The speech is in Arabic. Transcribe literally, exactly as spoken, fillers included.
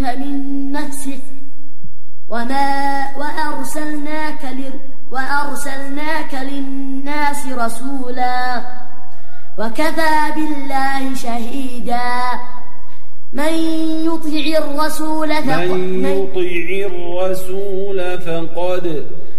من نفسه وما وأرسلناك لل وأرسلناك للناس رسولا وكفى بالله شهيدا. من يطع الرسول من يطع الرسول فقد